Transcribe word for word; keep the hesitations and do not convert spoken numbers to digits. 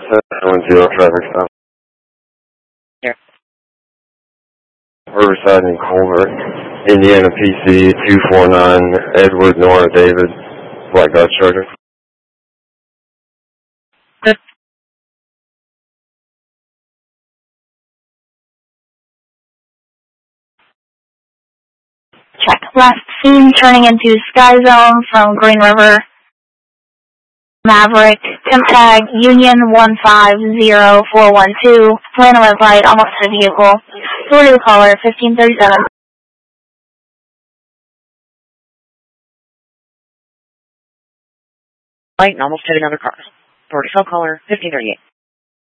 seven one zero traffic stop. Here. Riverside and Culver, Indiana P C two four nine, Edward Nora David, Black Dodge Charger. Good. Check. Last seen turning into Sky Zone from Green River. Maverick, Pimp Tag, Union one five zero four one two, ran a red light, almost hit a vehicle. Florida caller, fifteen thirty-seven. Light and almost hit another car. Florida cell caller, fifteen thirty-eight.